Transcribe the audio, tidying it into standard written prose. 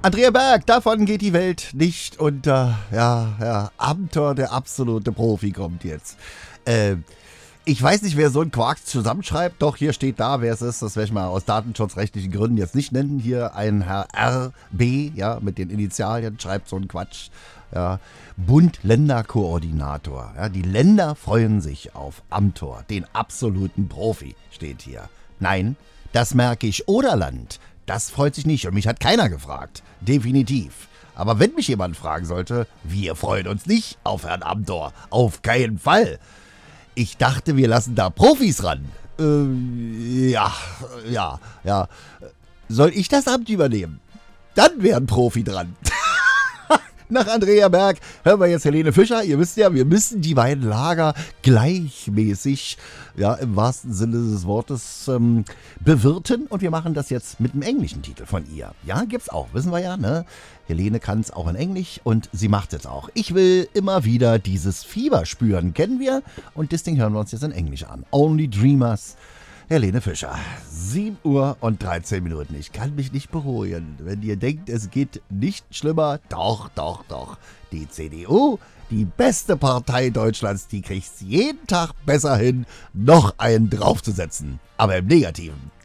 Andrea Berg, davon geht die Welt nicht unter. Ja, Amthor, der absolute Profi, kommt jetzt. Ich weiß nicht, wer so einen Quark zusammenschreibt, doch hier steht da, wer es ist. Das werde ich mal aus datenschutzrechtlichen Gründen jetzt nicht nennen. Hier ein Herr RB, ja, mit den Initialien, schreibt so einen Quatsch. Ja, Bund-Länder-Koordinator. Ja, die Länder freuen sich auf Amthor, den absoluten Profi, steht hier. Nein, das Märkisch-Oderland, das freut sich nicht und mich hat keiner gefragt. Definitiv. Aber wenn mich jemand fragen sollte, wir freuen uns nicht auf Herrn Amthor. Auf keinen Fall. Ich dachte, wir lassen da Profis ran. Ja. Soll ich das Amt übernehmen? Dann wäre ein Profi dran. Nach Andrea Berg hören wir jetzt Helene Fischer. Ihr wisst ja, wir müssen die beiden Lager gleichmäßig, ja, im wahrsten Sinne des Wortes, bewirten. Und wir machen das jetzt mit einem englischen Titel von ihr. Ja, gibt's auch, wissen wir ja, ne? Helene kann es auch in Englisch und sie macht es auch. Ich will immer wieder dieses Fieber spüren, kennen wir? Und das Ding hören wir uns jetzt in Englisch an. Only Dreamers. Helene Fischer, 7 Uhr und 13 Minuten. Ich kann mich nicht beruhigen. Wenn ihr denkt, es geht nicht schlimmer, doch. Die CDU, die beste Partei Deutschlands, die kriegt es jeden Tag besser hin, noch einen draufzusetzen. Aber im Negativen.